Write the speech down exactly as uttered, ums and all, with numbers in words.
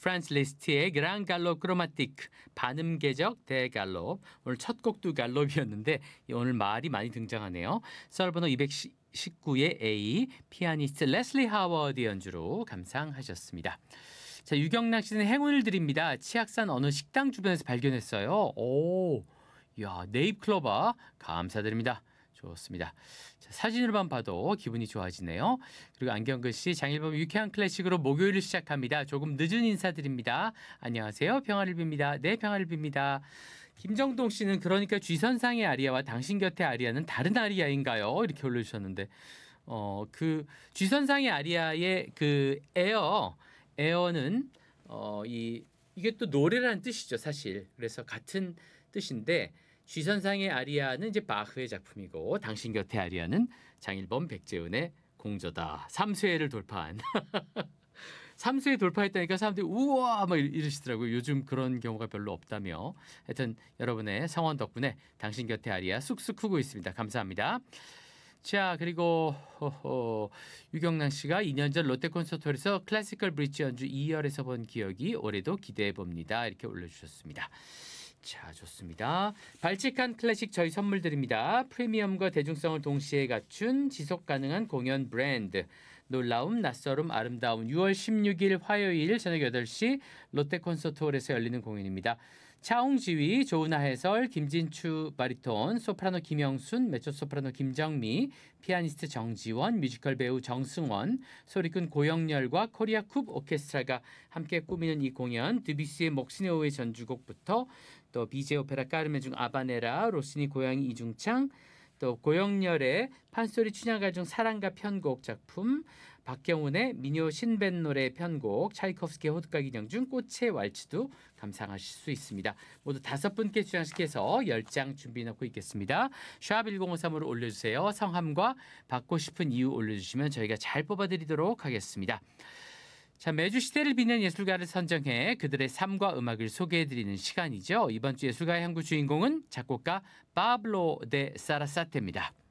프란스 리스트의 그랑 갈롭 크로마티크 반음계적 대갈롭. 오늘 첫 곡도 갈롭이었는데 오늘 말이 많이 등장하네요. 썰번호 이백십구의 A 피아니스트 레슬리 하워드 연주로 감상하셨습니다. 자, 유경락 씨는 행운을 드립니다. 치악산 어느 식당 주변에서 발견했어요. 오, 야, 네잎클로버 감사드립니다. 좋습니다. 자, 사진으로만 봐도 기분이 좋아지네요. 그리고 안경근 씨, 장일범 유쾌한 클래식으로 목요일을 시작합니다. 조금 늦은 인사드립니다. 안녕하세요. 평화를 빕니다. 네, 평화를 빕니다. 김정동 씨는 그러니까 쥐선상의 아리아와 당신 곁의 아리아는 다른 아리아인가요? 이렇게 올려주셨는데, 어, 그 쥐선상의 아리아의 그 에어, 에어는 어, 이 이게 또 노래라는 뜻이죠, 사실. 그래서 같은 뜻인데. 쥐선상의 아리아는 이제 바흐의 작품이고 당신 곁의 아리아는 장일범 백재은의 공저다. 삼 쇄를 돌파한. 삼 쇄 돌파했다니까 사람들이 우와 막 이러시더라고요. 요즘 그런 경우가 별로 없다며. 하여튼 여러분의 성원 덕분에 당신 곁의 아리아 쑥쑥 크고 있습니다. 감사합니다. 자, 그리고 호호, 유경란 씨가 이 년 전 롯데 콘서트홀에서 클래시컬 브릿지 연주 이 열에서 본 기억이 올해도 기대해 봅니다. 이렇게 올려주셨습니다. 자, 좋습니다. 발칙한 클래식 저희 선물 드립니다. 프리미엄과 대중성을 동시에 갖춘 지속 가능한 공연 브랜드. 놀라움, 낯설음, 아름다움. 유월 십육일 화요일 저녁 여덟 시 롯데 콘서트홀에서 열리는 공연입니다. 차홍 지휘, 조은하 해설, 김진추 바리톤, 소프라노 김영순, 메초소프라노 김정미, 피아니스트 정지원, 뮤지컬 배우 정승원, 소리꾼 고영렬과 코리아 쿱 오케스트라가 함께 꾸미는 이 공연, 드뷔시의 목시네오의 전주곡부터 또 비제 오페라 까르멘 중 아바네라, 로시니 고양이 이중창, 또 고영렬의 판소리 춘향가 중 사랑가 편곡 작품, 박경훈의 미녀 신벤 노래 편곡, 차이코프스키의 호두까 기념 중 꽃의 왈츠도 감상하실 수 있습니다. 모두 다섯 분께 주장식해서 열 장 준비해 놓고 있겠습니다. 샵 일공오삼으로 올려주세요. 성함과 받고 싶은 이유 올려주시면 저희가 잘 뽑아드리도록 하겠습니다. 자, 매주 시대를 빛낸 예술가를 선정해 그들의 삶과 음악을 소개해드리는 시간이죠. 이번 주 예술가의 향구 주인공은 작곡가 파블로 데 사라사테입니다.